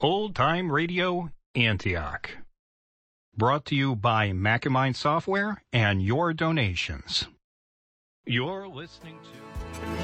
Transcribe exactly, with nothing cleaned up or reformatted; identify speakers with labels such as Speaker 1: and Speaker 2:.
Speaker 1: Old Time Radio Antioch. Brought to you by Macamind Software and your donations. You're listening to...